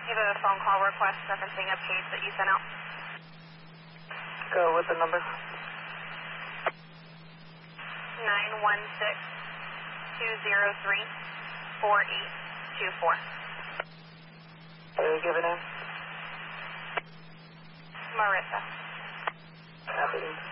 You have a phone call request referencing a page that you sent out. Go with the number. 916-203-4824. Give a name. Marissa. Copy.